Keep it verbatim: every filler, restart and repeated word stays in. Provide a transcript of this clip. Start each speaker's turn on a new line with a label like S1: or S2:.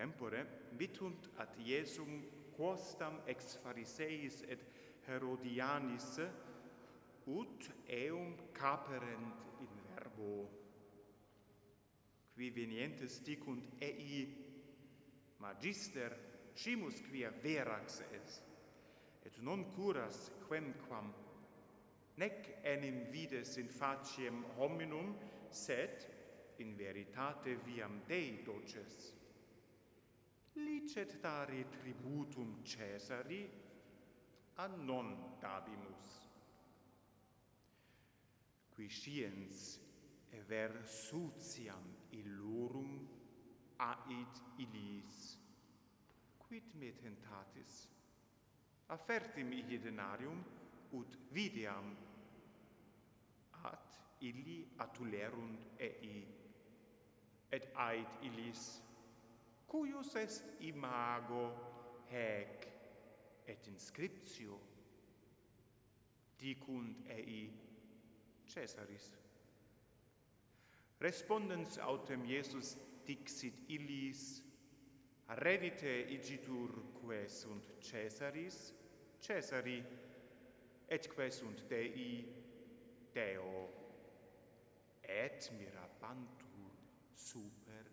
S1: tempore vitunt ad Iesum quosdam ex Phariseis et Herodianis ut eum caperent in verbo, qui venientes dicunt ei magister scimus quia verax es, et non curas quemquam, nec enim vides in faciem hominum, sed in veritate viam Dei doces. Licet dare tributum Caesari, a non dabimus. Qui sciens ver sutiam illorum ait illis, quid me tentatis? Affertim ihi denarium, ut videam, at illi atulerunt ei, et ait illis, cuius est imago haec et inscriptio? Dicunt ei, Caesaris. Respondens autem Iesus dixit illis, reddite igitur quae sunt Caesaris, Caesari, et quae sunt Dei, Deo, et mirabantur super